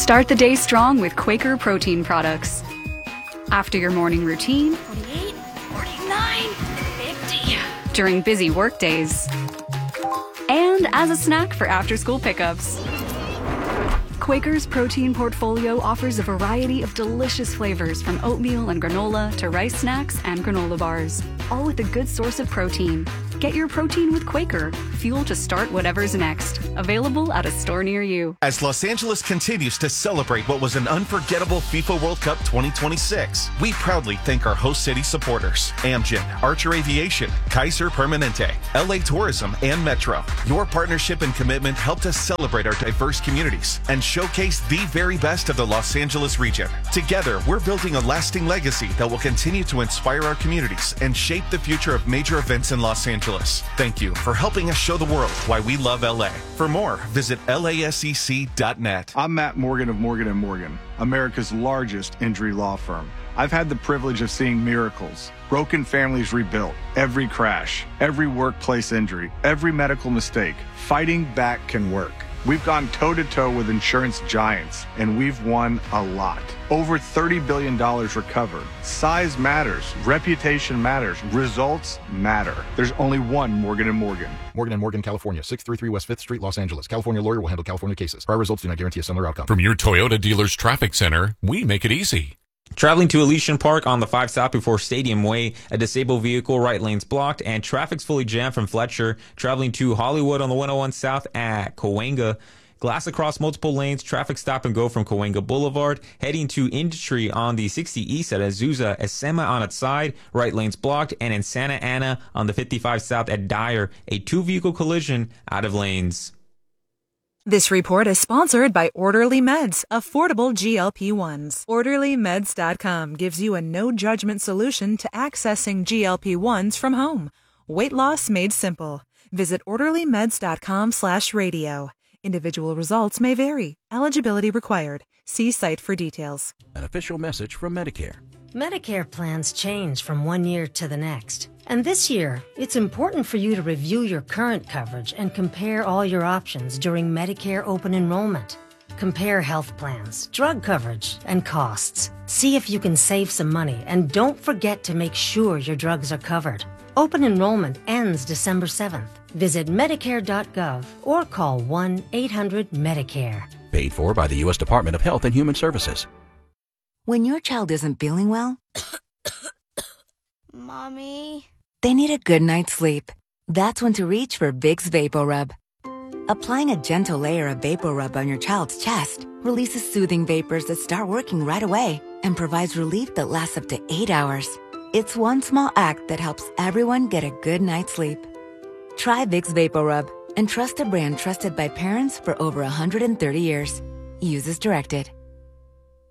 Start the day strong with Quaker protein products. After your morning routine, 48, 49, 50. During busy work days, and as a snack for after-school pickups. Quaker's protein portfolio offers a variety of delicious flavors from oatmeal and granola to rice snacks and granola bars, all with a good source of protein. Get your protein with Quaker, fuel to start whatever's next. Available at a store near you. As Los Angeles continues to celebrate what was an unforgettable FIFA World Cup 2026, we proudly thank our host city supporters, Amgen, Archer Aviation, Kaiser Permanente, LA Tourism, and Metro. Your partnership and commitment helped us celebrate our diverse communities and showcase the very best of the Los Angeles region. Together, we're building a lasting legacy that will continue to inspire our communities and shape the future of major events in Los Angeles. Thank you for helping us show the world why we love LA. For more, visit lasec.net. I'm Matt Morgan of Morgan & Morgan, America's largest injury law firm. I've had the privilege of seeing miracles, broken families rebuilt, every crash, every workplace injury, every medical mistake. Fighting back can work. We've gone toe-to-toe with insurance giants, and we've won a lot. Over $30 billion recovered. Size matters. Reputation matters. Results matter. There's only one Morgan & Morgan. Morgan & Morgan, California, 633 West 5th Street, Los Angeles. California lawyer will handle California cases. Prior results do not guarantee a similar outcome. From your Toyota dealer's traffic center, we make it easy. Traveling to Elysian Park on the 5 stop before Stadium Way, a disabled vehicle, right lane's blocked, and traffic's fully jammed from Fletcher. Traveling to Hollywood on the 101 South at Cahuenga. Glass across multiple lanes, traffic stop and go from Cahuenga Boulevard. Heading to Industry on the 60 East at Azusa, Esema on its side, right lane's blocked, and in Santa Ana on the 55 South at Dyer, a 2-vehicle collision out of lanes. This report is sponsored by Orderly Meds, affordable GLP-1s. OrderlyMeds.com gives you a no-judgment solution to accessing GLP-1s from home. Weight loss made simple. Visit OrderlyMeds.com/radio. Individual results may vary. Eligibility required. See site for details. An official message from Medicare. Medicare plans change from one year to the next. And this year, it's important for you to review your current coverage and compare all your options during Medicare open enrollment. Compare health plans, drug coverage, and costs. See if you can save some money, and don't forget to make sure your drugs are covered. Open enrollment ends December 7th. Visit Medicare.gov or call 1-800-MEDICARE. Paid for by the U.S. Department of Health and Human Services. When your child isn't feeling well, Mommy, they need a good night's sleep. That's when to reach for Vicks VapoRub. Applying a gentle layer of VapoRub on your child's chest releases soothing vapors that start working right away and provides relief that lasts up to 8 hours. It's one small act that helps everyone get a good night's sleep. Try Vicks VapoRub and trust a brand trusted by parents for over 130 years. Use as directed.